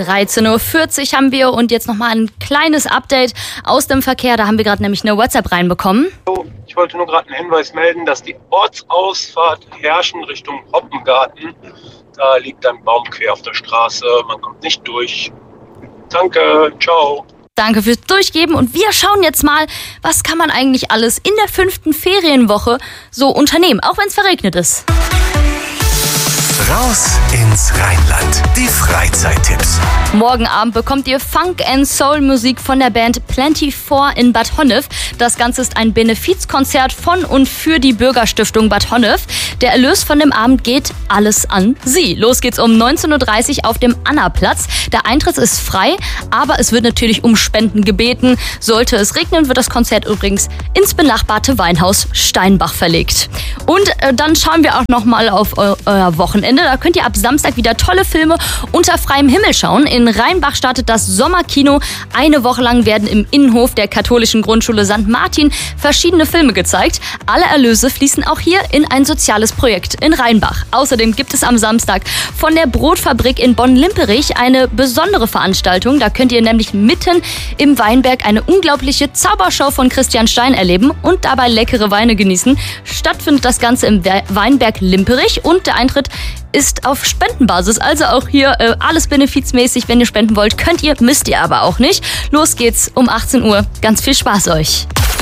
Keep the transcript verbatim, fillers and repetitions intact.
dreizehn Uhr vierzig haben wir und jetzt nochmal ein kleines Update aus dem Verkehr. Da haben wir gerade nämlich eine WhatsApp reinbekommen. Ich wollte nur gerade einen Hinweis melden, dass die Ortsausfahrt Herrschen Richtung Hoppengarten, da liegt ein Baum quer auf der Straße, man kommt nicht durch. Danke, ciao. Danke fürs Durchgeben und wir schauen jetzt mal, was kann man eigentlich alles in der fünften Ferienwoche so unternehmen, auch wenn es verregnet ist. Raus ins Rheinland. Die Freizeittipps. Morgen Abend bekommt ihr Funk and Soul Musik von der Band Plenty Four in Bad Honnef. Das Ganze ist ein Benefizkonzert von und für die Bürgerstiftung Bad Honnef. Der Erlös von dem Abend geht alles an Sie. Los geht's um neunzehn Uhr dreißig auf dem Annaplatz. Der Eintritt ist frei, aber es wird natürlich um Spenden gebeten. Sollte es regnen, wird das Konzert übrigens ins benachbarte Weinhaus Steinbach verlegt. Und äh, dann schauen wir auch nochmal auf eu- euer Wochenende. Da könnt ihr ab Samstag wieder tolle Filme unter freiem Himmel schauen. In Rheinbach startet das Sommerkino. Eine Woche lang werden im Innenhof der katholischen Grundschule Sankt Martin verschiedene Filme gezeigt. Alle Erlöse fließen auch hier in ein soziales Projekt in Rheinbach. Außerdem gibt es am Samstag von der Brotfabrik in Bonn-Limperich eine besondere Veranstaltung. Da könnt ihr nämlich mitten im Weinberg eine unglaubliche Zaubershow von Christian Stein erleben und dabei leckere Weine genießen. Stattfindet das Ganze im Weinberg Limperich und der Eintritt ist auf Spendenbasis, also auch hier äh, alles benefizmäßig. Wenn ihr spenden wollt, könnt ihr, müsst ihr aber auch nicht. Los geht's um achtzehn Uhr. Ganz viel Spaß euch.